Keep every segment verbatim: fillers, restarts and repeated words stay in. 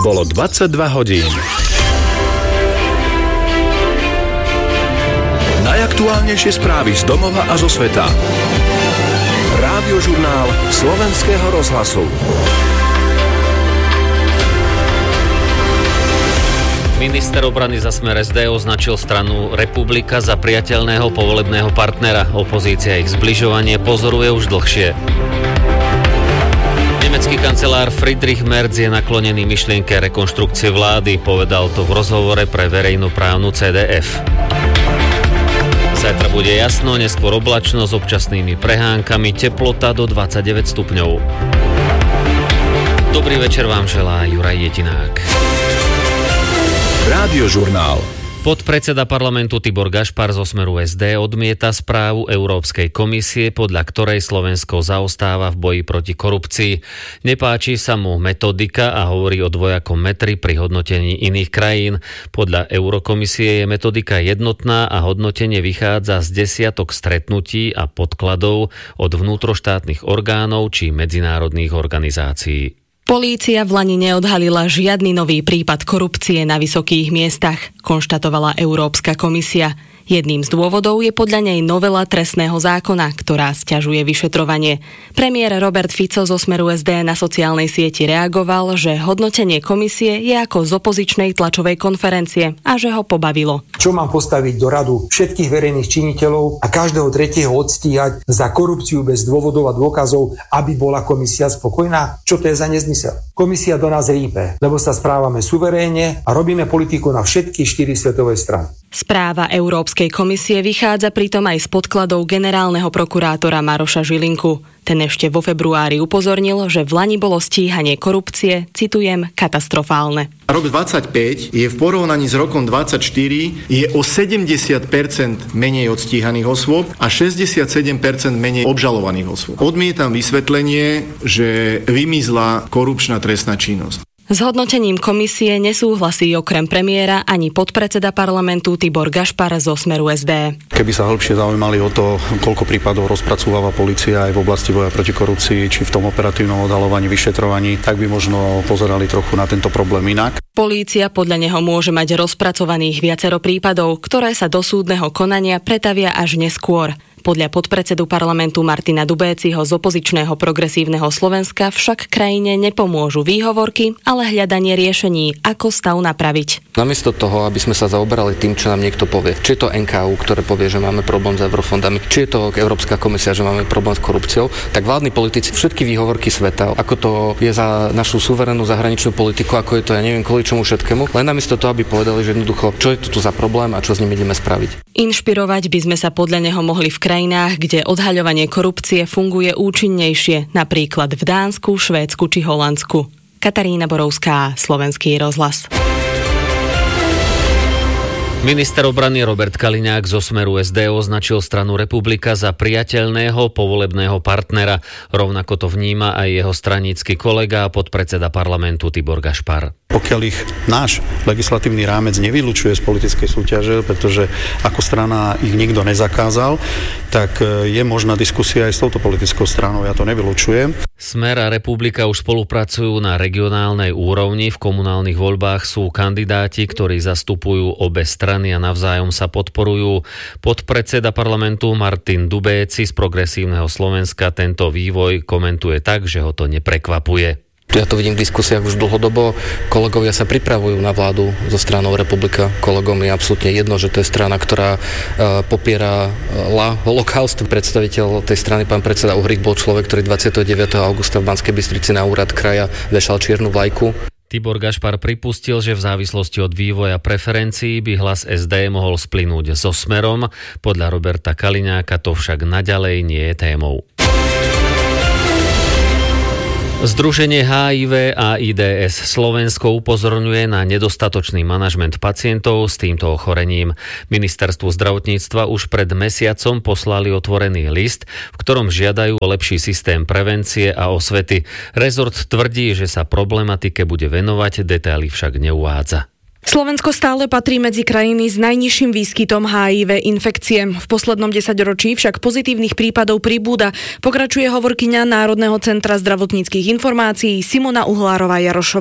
Bolo dvadsaťdva hodín. Najaktuálnejšie správy z domova a zo sveta. Rádiožurnál Slovenského rozhlasu. Minister obrany za Smer es dé označil stranu Republika za priateľného povolebného partnera. Opozícia ich zbližovanie pozoruje už dlhšie. Nemecký kancelár Friedrich Merz je naklonený myšlienke rekonštrukcie vlády. Povedal to v rozhovore pre verejnoprávnu cé dé ef. Zajtra bude jasno, neskôr oblačno s občasnými prehánkami, teplota do dvadsaťdeväť stupňov. Dobrý večer vám želá Juraj Jetinák. Rádiožurnál. Podpredseda parlamentu Tibor Gašpar zo Smeru es dé odmieta správu Európskej komisie, podľa ktorej Slovensko zaostáva v boji proti korupcii. Nepáči sa mu metodika a hovorí o dvojakom metri pri hodnotení iných krajín. Podľa Eurokomisie je metodika jednotná a hodnotenie vychádza z desiatok stretnutí a podkladov od vnútroštátnych orgánov či medzinárodných organizácií. Polícia v Lani neodhalila žiadny nový prípad korupcie na vysokých miestach, konštatovala Európska komisia. Jedným z dôvodov je podľa nej novela trestného zákona, ktorá sťažuje vyšetrovanie. Premiér Robert Fico zo Smeru es dé na sociálnej sieti reagoval, že hodnotenie komisie je ako z opozičnej tlačovej konferencie a že ho pobavilo. Čo mám postaviť do radu všetkých verejných činiteľov a každého tretieho odstíhať za korupciu bez dôvodov a dôkazov, aby bola komisia spokojná? Čo to je za nezmysel? Komisia do nás rípe, lebo sa správame suverénne a robíme politiku na všetky štyri svetové strany. Správa Európskej komisie vychádza pritom aj z podkladov generálneho prokurátora Maroša Žilinku. Ten ešte vo februári upozornil, že v Lani bolo stíhanie korupcie, citujem, katastrofálne. Rok dvadsaťpäť je v porovnaní s rokom dvadsaťštyri je o sedemdesiat percent menej odstíhaných osôb a šesťdesiatsedem percent menej obžalovaných osôb. Odmietam vysvetlenie, že vymizla korupčná trestná činnosť. S hodnotením komisie nesúhlasí okrem premiéra ani podpredseda parlamentu Tibor Gašpar zo Smeru es dé. Keby sa hĺbšie zaujímali o to, koľko prípadov rozpracúva polícia aj v oblasti boja proti korupcii, či v tom operatívnom odhaľovaní, vyšetrovaní, tak by možno pozerali trochu na tento problém inak. Polícia podľa neho môže mať rozpracovaných viacero prípadov, ktoré sa do súdneho konania pretavia až neskôr. Podľa podpredsedu parlamentu Martina Dubéciho z opozičného Progresívneho Slovenska však krajine nepomôžu výhovorky, ale hľadanie riešení, ako stav napraviť. Namiesto toho, aby sme sa zaoberali tým, čo nám niekto povie, či je to en ká ú, ktoré povie, že máme problém s eurofondami, či je to Európska komisia, že máme problém s korupciou, tak vládni politici všetky výhovorky sveta, ako to je za našu suverénnu zahraničnú politiku, ako je to ja neviem kvôli čomu všetkému, len namiesto toho, aby povedali, že jednoducho, čo je tu za problém a čo s ním ideme spraviť. Inšpirovať by sme sa podľa neho mohli v krajinách, kde odhaľovanie korupcie funguje účinnejšie, napríklad v Dánsku, Švédsku či Holandsku. Katarína Borovská, Slovenský rozhlas. Minister obrany Robert Kaliňák zo Smeru es dé označil stranu Republika za priateľného povolebného partnera. Rovnako to vníma aj jeho stranícky kolega a podpredseda parlamentu Tibor Gašpar. Pokiaľ ich náš legislatívny rámec nevylučuje z politickej súťaže, pretože ako strana ich nikto nezakázal, tak je možná diskusia aj s touto politickou stranou, ja to nevylučujem. Smer a Republika už spolupracujú na regionálnej úrovni. V komunálnych voľbách sú kandidáti, ktorí zastupujú obe strany a navzájom sa podporujú. Podpredseda parlamentu Martin Dubéci z Progresívneho Slovenska tento vývoj komentuje tak, že ho to neprekvapuje. Ja to vidím v diskusiách už dlhodobo. Kolegovia sa pripravujú na vládu zo stranou Republika. Kolegom je absolútne jedno, že to je strana, ktorá uh, popiera la holokaust. Predstaviteľ tej strany, pán predseda Uhrík, bol človek, ktorý dvadsiateho deviateho augusta v Banskej Bystrici na úrad kraja vešal čiernu vlajku. Tibor Gašpar pripustil, že v závislosti od vývoja preferencií by hlas es dé mohol splynúť so Smerom. Podľa Roberta Kaliňáka to však naďalej nie je témou. Združenie há í vé a í dé es Slovensko upozorňuje na nedostatočný manažment pacientov s týmto ochorením. Ministerstvu zdravotníctva už pred mesiacom poslali otvorený list, v ktorom žiadajú o lepší systém prevencie a osvety. Rezort tvrdí, že sa problematike bude venovať, detaily však neuvádza. Slovensko stále patrí medzi krajiny s najnižším výskytom há í vé infekcie. V poslednom desaťročí však pozitívnych prípadov pribúda, pokračuje hovorkyňa Národného centra zdravotníckych informácií Simona Uhlárová-Jarošová.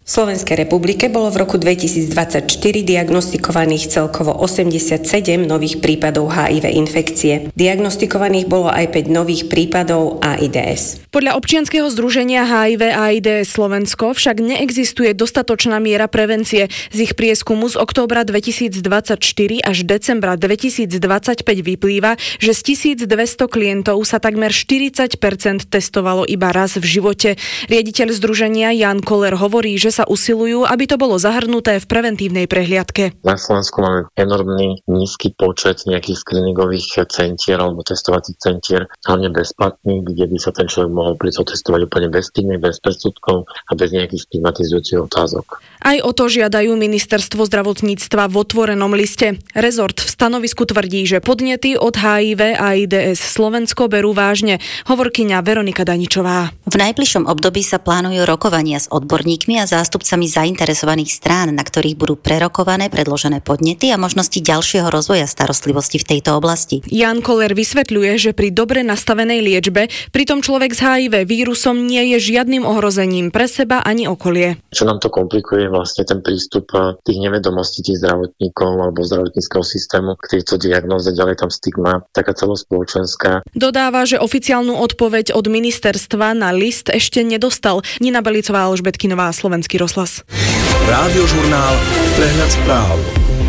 V Slovenskej republike bolo v roku dvetisícdvadsaťštyri diagnostikovaných celkovo osemdesiatsedem nových prípadov há í vé infekcie. Diagnostikovaných bolo aj päť nových prípadov á í dé es. Podľa občianskeho združenia há í vé á í dé es Slovensko však neexistuje dostatočná miera prevencie. Z ich prieskumu z októbra dvetisícdvadsaťštyri až decembra dvetisícdvadsaťpäť vyplýva, že z tisícdvesto klientov sa takmer štyridsať percent testovalo iba raz v živote. Riaditeľ združenia Jan Koller hovorí, že sa usilujú, aby to bolo zahrnuté v preventívnej prehliadke. Na Slovensku máme enormný nízky počet nejakých screeningových centier alebo testovacích centier, hlavne bezplatných, kde by sa ten človek mohol prísť otestovať úplne bezpečne, bez predsudkov a bez nejakých stigmatizujúcich otázok. Aj o to žiadajú ministerstvo zdravotníctva v otvorenom liste. Rezort v stanovisku tvrdí, že podnety od há í vé á í dé es Slovensko berú vážne. Hovorkyňa Veronika Daničová. V najbližšom období sa plánujú rokovania s odborníkmi a zástupcami zainteresovaných strán, na ktorých budú prerokované predložené podnety a možnosti ďalšieho rozvoja starostlivosti v tejto oblasti. Jan Koller vysvetľuje, že pri dobre nastavenej liečbe pritom človek s há í vé vírusom nie je žiadnym ohrozením pre seba ani okolie. Čo nám to komplikuje vlastne ten prístup tých nevedomostí tých zdravotníkov alebo zdravotníckeho systému k tejto diagnóze, ďalej tam stigma, taká celospoločenská. Dodáva, že oficiálnu odpoveď od ministerstva na list ešte nedostal. Nina Belicová, Alžbetkinová, Slovenský rozhlas. Rádiožurnál, prehľad správ.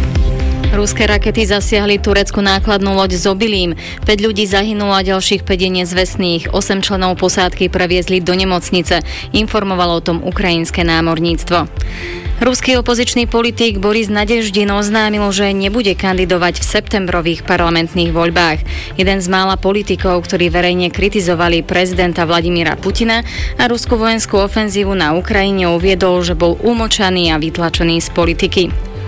Ruské rakety zasiahli tureckú nákladnú loď s obilím. päť ľudí zahynulo a ďalších päť je nezvestných. osem členov posádky previezli do nemocnice. Informovalo o tom ukrajinské námorníctvo. Ruský opozičný politik Boris Nadeždin oznámil, že nebude kandidovať v septembrových parlamentných voľbách. Jeden z mála politikov, ktorí verejne kritizovali prezidenta Vladimíra Putina a ruskú vojenskú ofenzívu na Ukrajine, uviedol, že bol umočaný a vytlačený z politiky.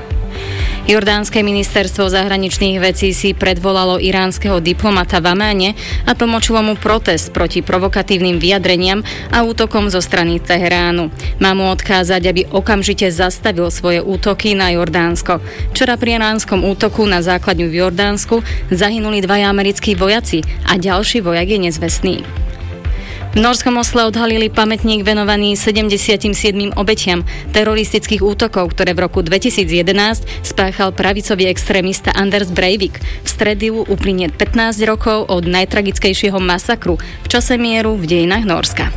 Jordánske ministerstvo zahraničných vecí si predvolalo iránskeho diplomata v Amáne a tlmočilo mu protest proti provokatívnym vyjadreniam a útokom zo strany Teheránu. Má mu odkázať, aby okamžite zastavil svoje útoky na Jordánsko. Včera pri iránskom útoku na základňu v Jordánsku zahynuli dvaja americkí vojaci a ďalší vojak je nezvestný. V Norskom Osle odhalili pamätník venovaný sedemdesiatim siedmim obetiam teroristických útokov, ktoré v roku dvetisícjedenásť spáchal pravicový extrémista Anders Breivik. V stredu uplynie pätnásť rokov od najtragickejšieho masakru v čase mieru v dejinách Nórska.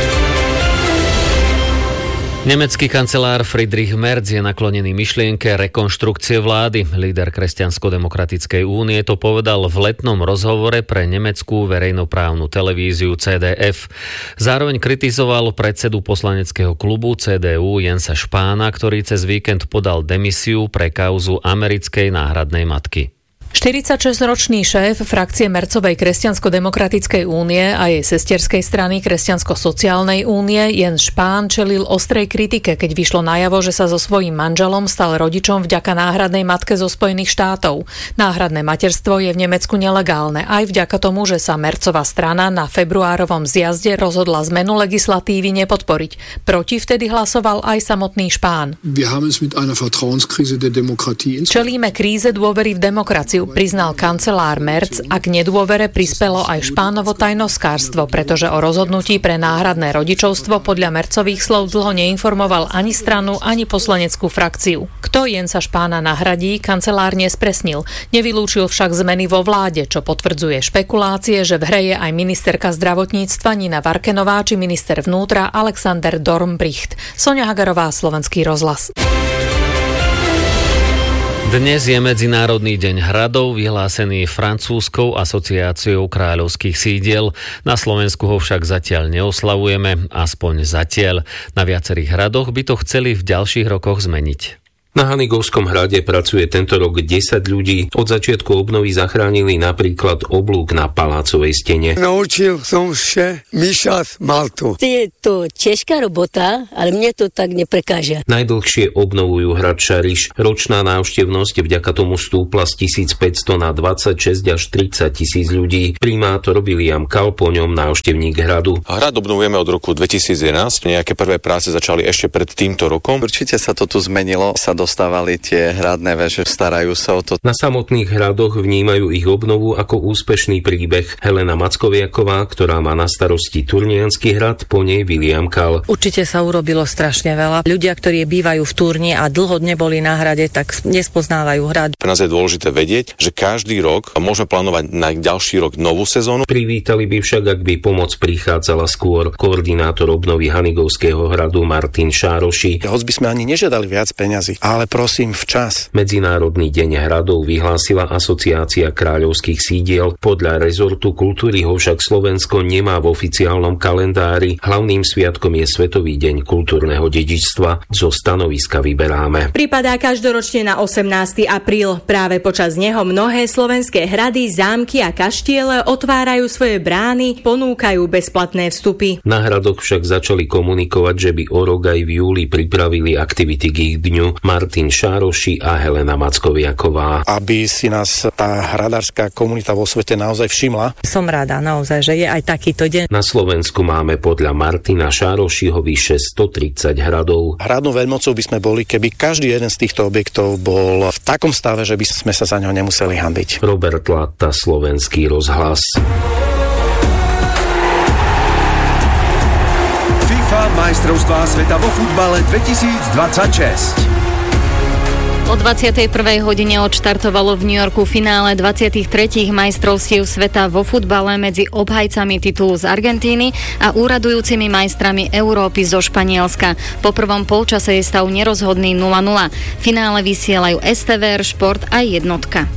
Nemecký kancelár Friedrich Merz je naklonený myšlienke rekonštrukcie vlády. Líder Kresťansko-demokratickej únie to povedal v letnom rozhovore pre nemeckú verejnoprávnu televíziu cé dé ef. Zároveň kritizoval predsedu poslaneckého klubu cé dé ú Jensa Spahna, ktorý cez víkend podal demisiu pre kauzu americkej náhradnej matky. štyridsaťšesťročný šéf frakcie Merzovej Kresťansko-demokratickej únie a jej sesterskej strany Kresťansko-sociálnej únie Jens Spahn čelil ostrej kritike, keď vyšlo najavo, že sa so svojím manželom stal rodičom vďaka náhradnej matke zo Spojených štátov. Náhradné materstvo je v Nemecku nelegálne aj vďaka tomu, že sa Merzová strana na februárovom zjazde rozhodla zmenu legislatívy nepodporiť. Proti vtedy hlasoval aj samotný Spahn. Čelíme kríze dôvery v demokraciu, priznal kancelár Merz, a k nedôvere prispelo aj Spahnovo tajnoskárstvo, pretože o rozhodnutí pre náhradné rodičovstvo podľa Merzových slov dlho neinformoval ani stranu, ani poslaneckú frakciu. Kto Jensa Spahna nahradí, kancelár nespresnil. Nevylúčil však zmeny vo vláde, čo potvrdzuje špekulácie, že v hre je aj ministerka zdravotníctva Nina Varkenová či minister vnútra Alexander Dornbricht. Soňa Hagarová, Slovenský rozhlas. Dnes je Medzinárodný deň hradov, vyhlásený Francúzskou asociáciou kráľovských sídiel. Na Slovensku ho však zatiaľ neoslavujeme, aspoň zatiaľ. Na viacerých hradoch by to chceli v ďalších rokoch zmeniť. Na Hanigovskom hrade pracuje tento rok desať ľudí. Od začiatku obnovy zachránili napríklad oblúk na palácovej stene. Naučil som sa myšať maltu. Je to ťažká robota, ale mne to tak neprekáža. Najdlhšie obnovujú hrad Šariš. Ročná návštevnosť vďaka tomu stúpla z tisícpäťsto na dvadsaťšesť až tridsať tisíc ľudí. Primátor William Kal, po ňom návštevník hradu. Hrad obnovujeme od roku dvetisícjedenásť. Nejaké prvé práce začali ešte pred týmto rokom. Určite sa to tu zmenilo, sa postavali tie hradné veže, starajú sa o to. Na samotných hradoch vnímajú ich obnovu ako úspešný príbeh. Helena Mackoviaková, ktorá má na starosti Turniansky hrad, po nej William Kal. Určite sa urobilo strašne veľa. Ľudia, ktorí bývajú v Turni a dlho neboli na hrade, tak nespoznávajú hrad. Pre nás je dôležité vedieť, že každý rok môžeme plánovať na ďalší rok novú sezónu. Privítali by však, ak by pomoc prichádzala skôr. Koordinátor obnovy Hanigovského hradu Martin Šároši. Hoď by sme ani nežiadali viac peňazí, ale prosím včas. Medzinárodný deň hradov vyhlásila Asociácia kráľovských sídiel. Podľa rezortu kultúry ho však Slovensko nemá v oficiálnom kalendári. Hlavným sviatkom je Svetový deň kultúrneho dedičstva. Zo stanoviska vyberáme. Pripadá každoročne na osemnásteho apríl. Práve počas neho mnohé slovenské hrady, zámky a kaštiele otvárajú svoje brány, ponúkajú bezplatné vstupy. Na hradoch však začali komunikovať, že by o rok aj v júli pripravili aktivity k ich dňu. Martin Šároši a Helena Mackoviaková. Aby si nás tá hradárska komunita vo svete naozaj všimla. Som rada naozaj, že je aj takýto deň. Na Slovensku máme podľa Martina Šárošiho vyše stotridsať hradov. Hradnou veľmocou by sme boli, keby každý jeden z týchto objektov bol v takom stave, že by sme sa za ňo nemuseli hanbiť. Robert Latta, Slovenský rozhlas. FIFA majstrovstvá sveta vo futbale dvetisícdvadsaťšesť. O dvadsiatej prvej hodine odštartovalo v New Yorku finále dvadsiatich tretích majstrovstiev sveta vo futbale medzi obhajcami titulu z Argentíny a úradujúcimi majstrami Európy zo Španielska. Po prvom polčase je stav nerozhodný nula nula. Finále vysielajú es té vé er Šport a Jednotka.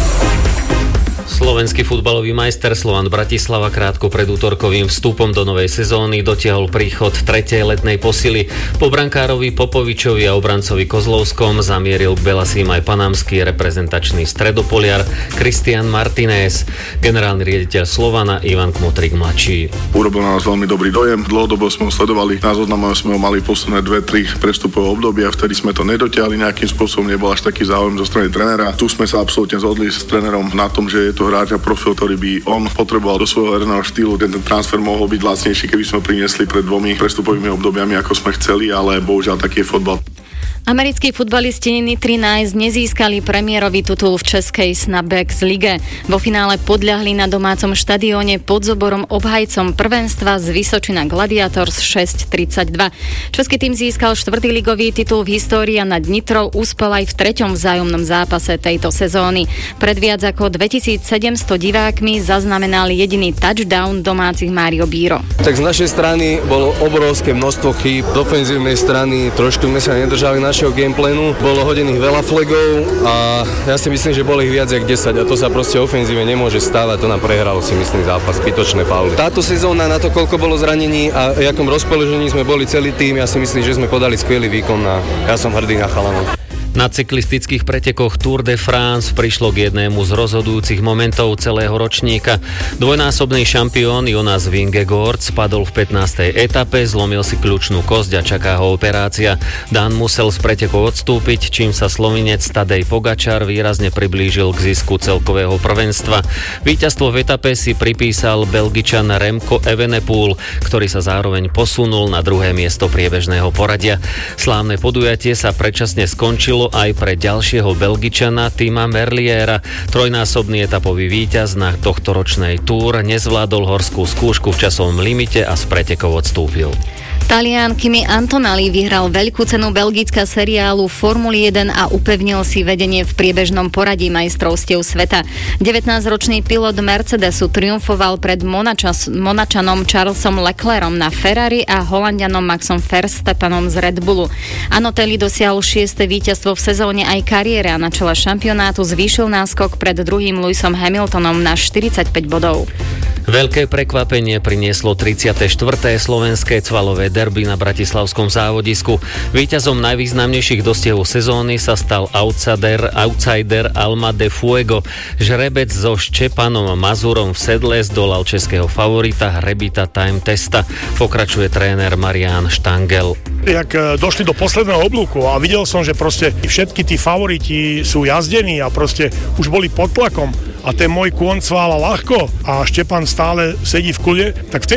Slovenský futbalový majster Slovan Bratislava krátko pred útorkovým vstupom do novej sezóny dotiahol príchod tretej letnej posily. Po brankárovi Popovičovi a obrancovi Kozlovskom zamieril k Belasím aj panamský reprezentačný stredopoliar Cristian Martinez. Generálny riaditeľ Slovana Ivan Kmotrík mladší. Urobil na nás veľmi dobrý dojem. Dlhodobo sme ho sledovali. Na zozname sme ho mali posledné dve tri prestupové obdobia, vtedy sme to nedotiahli nejakým spôsobom, nebol až taký záujem zo strany trénera. Tu sme sa absolútne zhodli s trénerom na tom, že je to hráč a profil, ktorý by on potreboval do svojho herného štýlu. Ten, ten transfer mohol byť lacnejší, keby sme priniesli pred dvomi prestupovými obdobiami, ako sme chceli, ale bohužiaľ taký je fotbal. Americkí futbalisti Nitry Knights nezískali premiérový titul v českej Snapbacks lige. Vo finále podľahli na domácom štadióne pod Zoborom obhajcom prvenstva z Vysočina Gladiators šesť tridsaťdva. Český tým získal štvrtý ligový titul v histórii a nad Nitrou úspel aj v treťom vzájomnom zápase tejto sezóny. Pred viac ako dvetisícsedemsto divákmi zaznamenal jediný touchdown domácich Mário Bíro. Tak z našej strany bolo obrovské množstvo chýb. Z ofenzívnej strany trošku sme sa nedržali na gameplanu. Bolo hodených veľa flagov a ja si myslím, že bolo ich viac jak desať a to sa proste ofenzíve nemôže stávať. To nám prehralo, si myslím, zápas, zbytočné fauly. Táto sezóna na to, koľko bolo zranení a jakom rozpoložení sme boli celý tým, ja si myslím, že sme podali skvelý výkon a ja som hrdý na chalanov. Na cyklistických pretekoch Tour de France prišlo k jednému z rozhodujúcich momentov celého ročníka. Dvojnásobný šampión Jonas Vingegaard spadol v pätnástej etape, zlomil si kľúčnú kosť a čaká ho operácia. Dan musel z pretekov odstúpiť, čím sa Slovinec Tadej Pogačar výrazne priblížil k zisku celkového prvenstva. Víťazstvo v etape si pripísal Belgičan Remco Evenepoel, ktorý sa zároveň posunul na druhé miesto priebežného poradia. Slávne podujatie sa predčasne skončilo aj pre ďalšieho Belgičana Tima Merliera. Trojnásobný etapový víťaz na tohtoročnej Tour nezvládol horskú skúšku v časovom limite a z pretekov odstúpil. Talian Kimi Antonelli vyhral veľkú cenu belgická seriálu Formuly jeden a upevnil si vedenie v priebežnom poradí majstrovstiev sveta. devätnásťročný pilot Mercedesu triumfoval pred Monačas, Monačanom Charlesom Leclerom na Ferrari a Holandianom Maxom Verstappenom z Red Bullu. Antonelli dosiahol šieste víťazstvo v sezóne aj kariére a na čele šampionátu zvýšil náskok pred druhým Lewisom Hamiltonom na štyridsaťpäť bodov. Veľké prekvapenie prinieslo tridsiate štvrté slovenské cvalové derby na bratislavskom závodisku. Víťazom najvýznamnejších dostihov sezóny sa stal outsider, outsider Alma de Fuego. Žrebec so Štepanom Mazurom v sedle zdolal českého favorita Hrebita Time Testa. Pokračuje tréner Marián Štangel. Jak došli do posledného oblúku a videl som, že proste všetky tí favoriti sú jazdení a proste už boli pod tlakom a ten môj kôň cvála ľahko a Štepan stále sedí v kľude, tak v tej